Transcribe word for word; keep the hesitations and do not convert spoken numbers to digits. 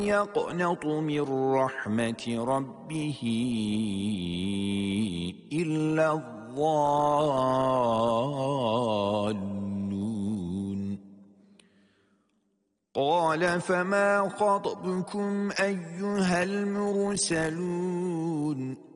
يقنط من رحمة ربه إلا الضالون قال فما خطبكم أيها المرسلون